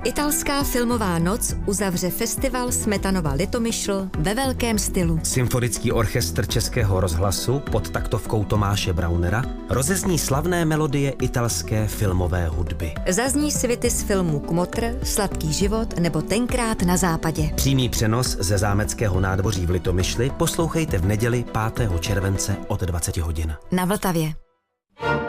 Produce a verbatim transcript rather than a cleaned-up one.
Italská filmová noc uzavře festival Smetanova Litomyšl ve velkém stylu. Symfonický orchestr Českého rozhlasu pod taktovkou Tomáše Braunera rozezní slavné melodie italské filmové hudby. Zazní svity z filmů Kmotr, Sladký život nebo Tenkrát na západě. Přímý přenos ze zámeckého nádvoří v Litomyšli poslouchejte v neděli pátého července od dvaceti hodin. Na Vltavě.